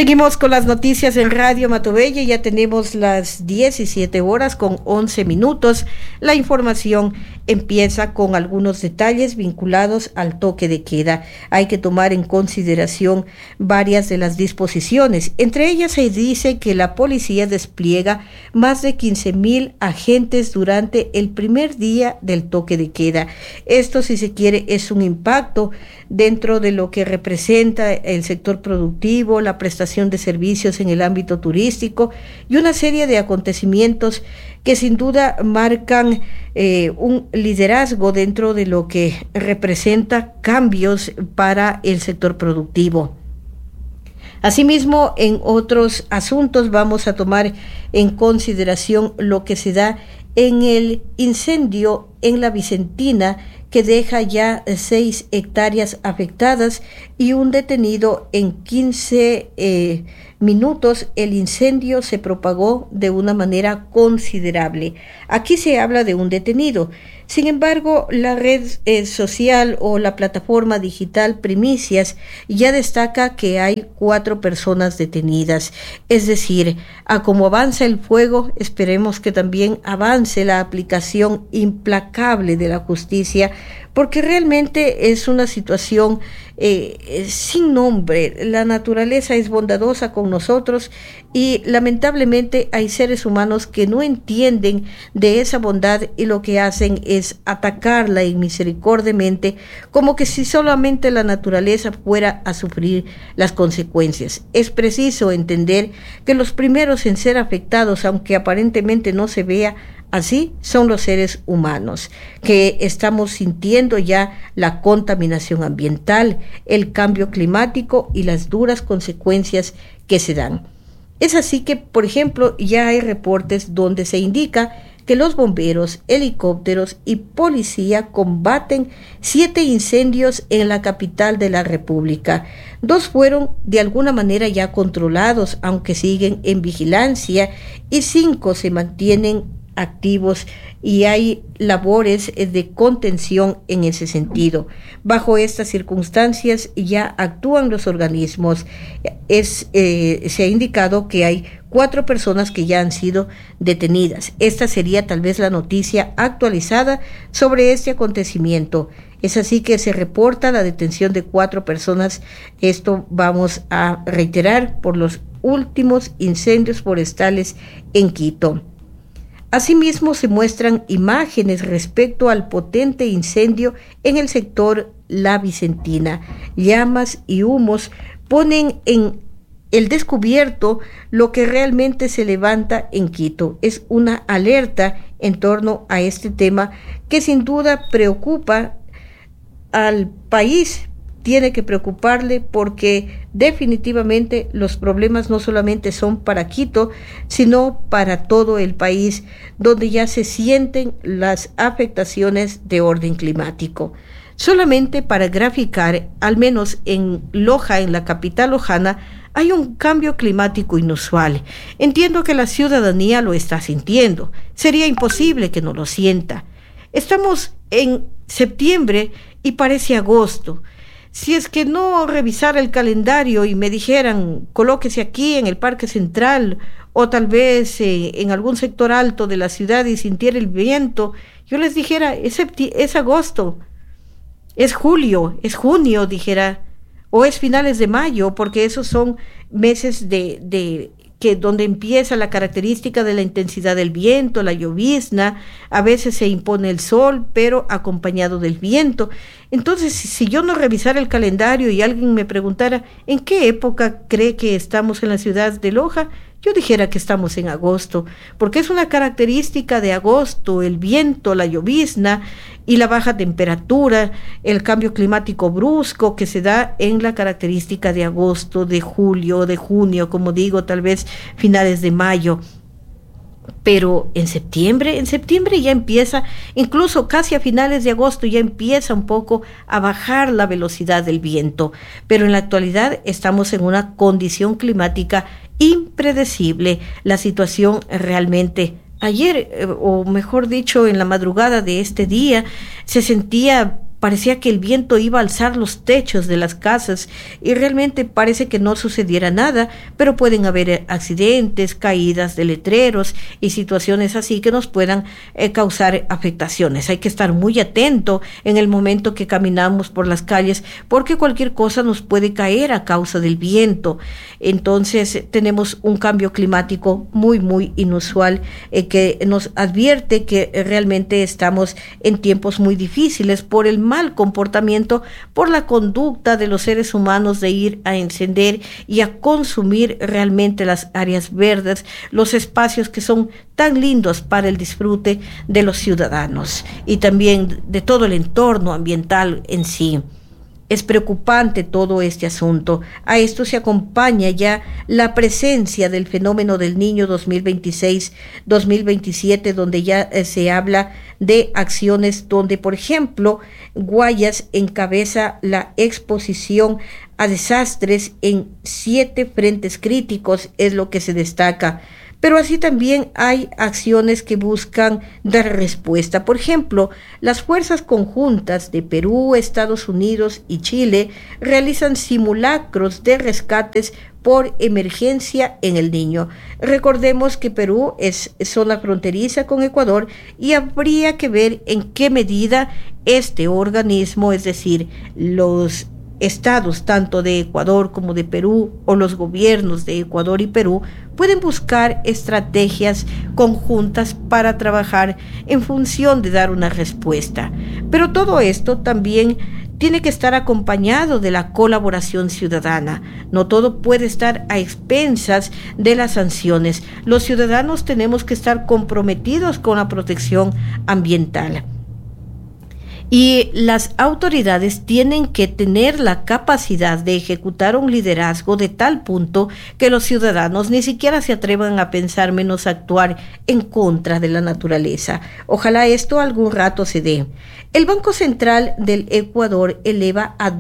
Seguimos con las noticias en Radio Matobella. Ya tenemos las 17 horas con 11 minutos. La información empieza con algunos detalles vinculados al toque de queda. Hay que tomar en consideración varias de las disposiciones. Entre ellas se dice que la policía despliega más de 15,000 agentes durante el primer día del toque de queda. Esto, si se quiere, es un impacto dentro de lo que representa el sector productivo, la prestación de servicios en el ámbito turístico y una serie de acontecimientos que sin duda marcan un liderazgo dentro de lo que representa cambios para el sector productivo. Asimismo, en otros asuntos vamos a tomar en consideración lo que se da en el incendio en la Vicentina, que deja ya 6 hectáreas afectadas y un detenido. En 15 minutos el incendio se propagó de una manera considerable. Aquí se habla de un detenido. Sin embargo, la red social o la plataforma digital Primicias ya destaca que hay 4 personas detenidas. Es decir, a como avanza el fuego, esperemos que también avance la aplicación implacable de la justicia, porque realmente es una situación sin nombre. La naturaleza es bondadosa con nosotros y lamentablemente hay seres humanos que no entienden de esa bondad y lo que hacen es atacarla inmisericordiamente, como que si solamente la naturaleza fuera a sufrir las consecuencias. Es preciso entender que los primeros en ser afectados, aunque aparentemente no se vea así, son los seres humanos, que estamos sintiendo ya la contaminación ambiental, el cambio climático y las duras consecuencias que se dan. Es así que, por ejemplo, ya hay reportes donde se indica que los bomberos, helicópteros y policía combaten 7 incendios en la capital de la República. 2 fueron de alguna manera ya controlados, aunque siguen en vigilancia, y 5 se mantienen activos y hay labores de contención en ese sentido. Bajo estas circunstancias ya actúan los organismos. Se ha indicado que hay 4 personas que ya han sido detenidas. Esta sería tal vez la noticia actualizada sobre este acontecimiento. Es así que se reporta la detención de 4 personas. Esto vamos a reiterar por los últimos incendios forestales en Quito. Asimismo, se muestran imágenes respecto al potente incendio en el sector La Vicentina. Llamas y humos ponen en el descubierto lo que realmente se levanta en Quito. Es una alerta en torno a este tema que sin duda preocupa al país. Tiene que preocuparle porque definitivamente los problemas no solamente son para Quito, sino para todo el país, donde ya se sienten las afectaciones de orden climático. Solamente para graficar, al menos en Loja, en la capital lojana, hay un cambio climático inusual. Entiendo que la ciudadanía lo está sintiendo. Sería imposible que no lo sienta. Estamos en septiembre y parece agosto. Si es que no revisara el calendario y me dijeran, colóquese aquí en el Parque Central o tal vez en algún sector alto de la ciudad y sintiera el viento, yo les dijera, es agosto, es julio, es junio, dijera, o es finales de mayo, porque esos son meses donde empieza la característica de la intensidad del viento, la llovizna. A veces se impone el sol, pero acompañado del viento. Entonces, si yo no revisara el calendario y alguien me preguntara ¿en qué época cree que estamos en la ciudad de Loja?, yo dijera que estamos en agosto, porque es una característica de agosto, el viento, la llovizna y la baja temperatura, el cambio climático brusco que se da en la característica de agosto, de julio, de junio, como digo, tal vez finales de mayo. Pero en septiembre ya empieza, incluso casi a finales de agosto ya empieza un poco a bajar la velocidad del viento, pero en la actualidad estamos en una condición climática impredecible. La situación realmente, ayer, o mejor dicho, en la madrugada de este día, se sentía parecía que el viento iba a alzar los techos de las casas y realmente parece que no sucediera nada, pero pueden haber accidentes, caídas de letreros y situaciones así que nos puedan causar afectaciones. Hay que estar muy atento en el momento que caminamos por las calles porque cualquier cosa nos puede caer a causa del viento. Entonces tenemos un cambio climático muy inusual que nos advierte que realmente estamos en tiempos muy difíciles por el mal comportamiento, por la conducta de los seres humanos de ir a encender y a consumir realmente las áreas verdes, los espacios que son tan lindos para el disfrute de los ciudadanos y también de todo el entorno ambiental en sí. Es preocupante todo este asunto. A esto se acompaña ya la presencia del fenómeno del Niño 2026-2027, donde ya se habla de acciones donde, por ejemplo, Guayas encabeza la exposición a desastres en 7 frentes críticos, es lo que se destaca. Pero así también hay acciones que buscan dar respuesta. Por ejemplo, las fuerzas conjuntas de Perú, Estados Unidos y Chile realizan simulacros de rescates por emergencia en el Niño. Recordemos que Perú es zona fronteriza con Ecuador y habría que ver en qué medida este organismo, es decir, los estados tanto de Ecuador como de Perú o los gobiernos de Ecuador y Perú pueden buscar estrategias conjuntas para trabajar en función de dar una respuesta. Pero todo esto también tiene que estar acompañado de la colaboración ciudadana. No todo puede estar a expensas de las sanciones. Los ciudadanos tenemos que estar comprometidos con la protección ambiental. Y las autoridades tienen que tener la capacidad de ejecutar un liderazgo de tal punto que los ciudadanos ni siquiera se atrevan a pensar menos actuar en contra de la naturaleza. Ojalá esto algún rato se dé. El Banco Central del Ecuador eleva a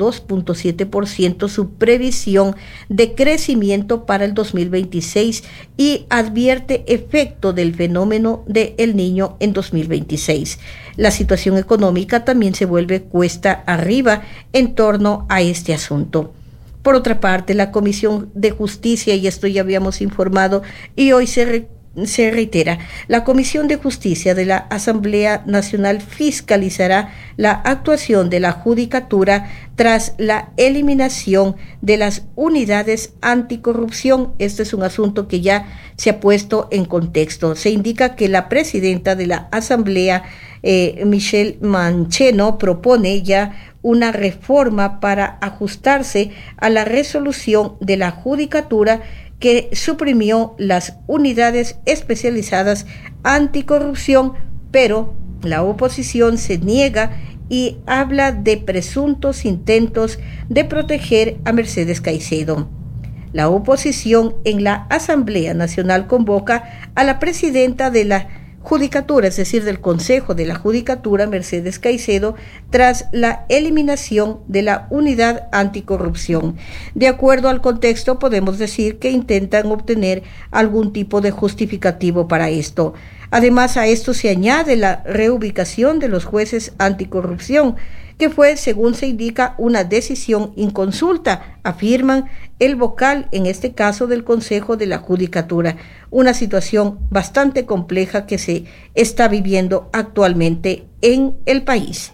2.7% su previsión de crecimiento para el 2026 y advierte efecto del fenómeno de El Niño en 2026. La situación económica también se vuelve cuesta arriba en torno a este asunto. Por otra parte, la Comisión de Justicia, y esto ya habíamos informado, y hoy se reitera, la Comisión de Justicia de la Asamblea Nacional fiscalizará la actuación de la Judicatura tras la eliminación de las unidades anticorrupción. Este es un asunto que ya se ha puesto en contexto. Se indica que la presidenta de la Asamblea, Michelle Mancheno, propone ya una reforma para ajustarse a la resolución de la Judicatura que suprimió las unidades especializadas anticorrupción, pero la oposición se niega y habla de presuntos intentos de proteger a Mercedes Caicedo. La oposición en la Asamblea Nacional convoca a la presidenta de la Judicatura, es decir, del Consejo de la Judicatura, Mercedes Caicedo, tras la eliminación de la unidad anticorrupción. De acuerdo al contexto, podemos decir que intentan obtener algún tipo de justificativo para esto. Además, a esto se añade la reubicación de los jueces anticorrupción, que fue, según se indica, una decisión inconsulta, afirman el vocal, en este caso del Consejo de la Judicatura, una situación bastante compleja que se está viviendo actualmente en el país.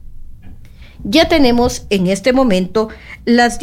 Ya tenemos en este momento las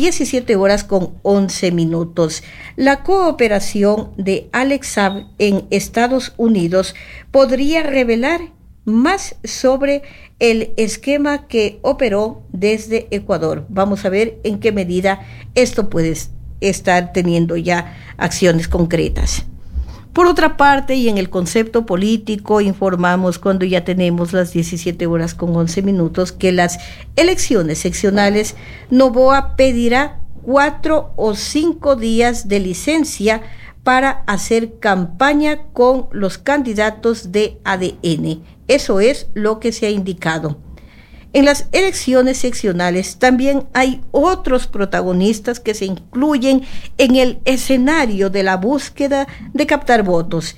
17:11. La cooperación de Alex Saab en Estados Unidos podría revelar más sobre el esquema que operó desde Ecuador. Vamos a ver en qué medida esto puede estar teniendo ya acciones concretas. Por otra parte, y en el concepto político, informamos cuando ya tenemos las 17:11 que las elecciones seccionales, Noboa pedirá 4 o 5 días de licencia para hacer campaña con los candidatos de ADN. Eso es lo que se ha indicado. En las elecciones seccionales también hay otros protagonistas que se incluyen en el escenario de la búsqueda de captar votos.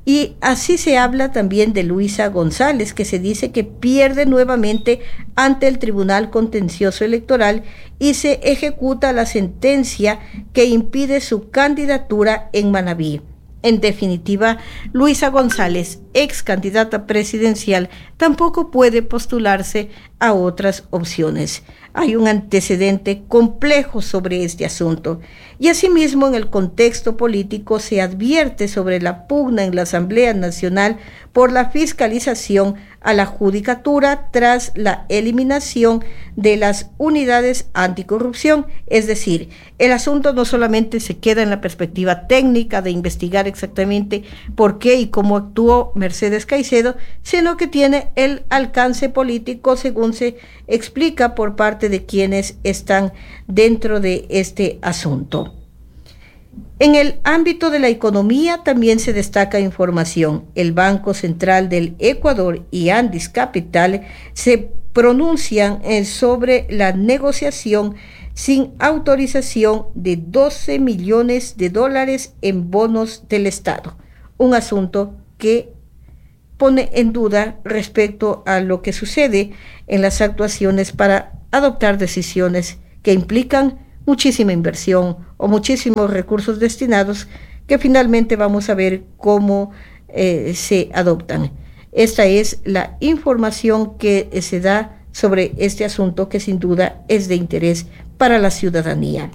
Y así se habla también de Luisa González, que se dice que pierde nuevamente ante el Tribunal Contencioso Electoral y se ejecuta la sentencia que impide su candidatura en Manabí. En definitiva, Luisa González, ex candidata presidencial, tampoco puede postularse a otras opciones. Hay un antecedente complejo sobre este asunto y asimismo en el contexto político se advierte sobre la pugna en la Asamblea Nacional por la fiscalización a la judicatura tras la eliminación de las unidades anticorrupción. Es decir, el asunto no solamente se queda en la perspectiva técnica de investigar exactamente por qué y cómo actuó Mercedes Caicedo, sino que tiene el alcance político según se explica por parte de quienes están dentro de este asunto. En el ámbito de la economía también se destaca información. El Banco Central del Ecuador y Andis Capital se pronuncian sobre la negociación sin autorización de $12 millones en bonos del Estado, un asunto que pone en duda respecto a lo que sucede en las actuaciones para adoptar decisiones que implican muchísima inversión o muchísimos recursos destinados que finalmente vamos a ver cómo se adoptan. Esta es la información que se da sobre este asunto que sin duda es de interés para la ciudadanía.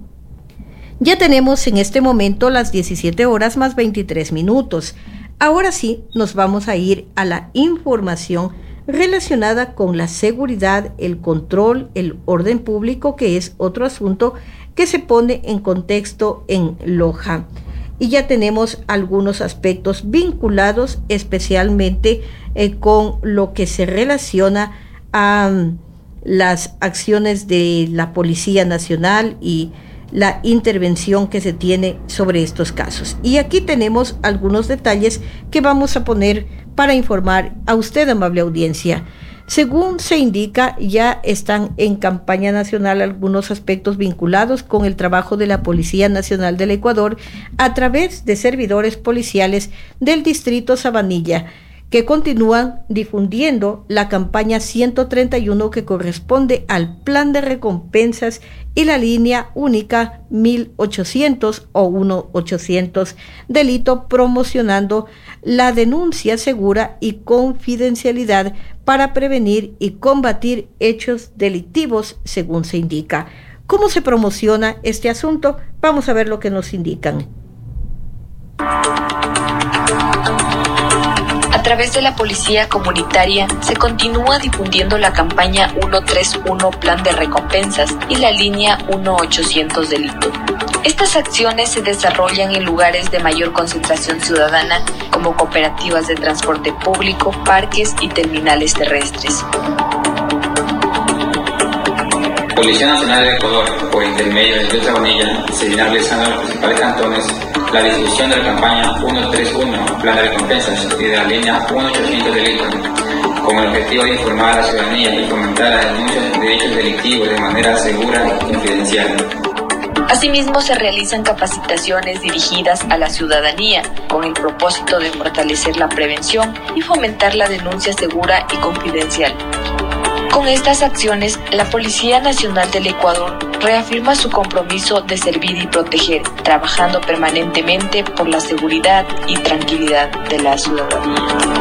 Ya tenemos en este momento las 17 horas más 23 minutos. Ahora sí, nos vamos a ir a la información relacionada con la seguridad, el control, el orden público, que es otro asunto que se pone en contexto en Loja. Y ya tenemos algunos aspectos vinculados especialmente con lo que se relaciona a las acciones de la Policía Nacional y la intervención que se tiene sobre estos casos. Y aquí tenemos algunos detalles que vamos a poner para informar a usted, amable audiencia. Según se indica, ya están en campaña nacional algunos aspectos vinculados con el trabajo de la Policía Nacional del Ecuador a través de servidores policiales del distrito Sabanilla, que continúan difundiendo la campaña 131 que corresponde al plan de recompensas y la línea única 1800 o 1800 delito, promocionando la denuncia segura y confidencialidad para prevenir y combatir hechos delictivos, según se indica. ¿Cómo se promociona este asunto? Vamos a ver lo que nos indican. A través de la Policía Comunitaria se continúa difundiendo la campaña 131 Plan de Recompensas y la línea 1800 Delito. Estas acciones se desarrollan en lugares de mayor concentración ciudadana como cooperativas de transporte público, parques y terminales terrestres. Policía Nacional del Ecuador, por intermedio del Distrito Sabanilla, seguirá realizando en los principales cantones la difusión de la campaña 131, Plan de Recompensas, y de la línea 1800 Delito, con el objetivo de informar a la ciudadanía y fomentar la denuncia de hechos delictivos de manera segura y confidencial. Asimismo, se realizan capacitaciones dirigidas a la ciudadanía con el propósito de fortalecer la prevención y fomentar la denuncia segura y confidencial. Con estas acciones, la Policía Nacional del Ecuador reafirma su compromiso de servir y proteger, trabajando permanentemente por la seguridad y tranquilidad de la ciudadanía.